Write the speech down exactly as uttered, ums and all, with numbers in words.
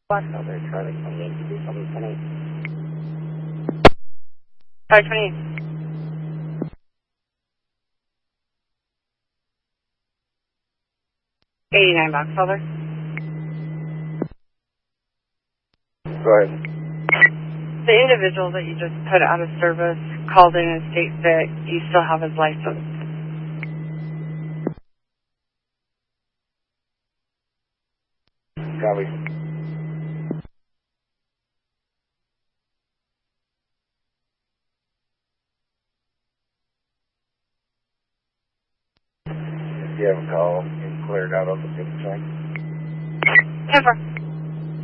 Watch over Charlie twenty-eight, two seven eight. Charlie twenty-eight. eighty-nine box, over. Go ahead. The individual that you just put out of service called in and states that you still have his license. Copy. If you have a call, you cleared out on the same time. Never.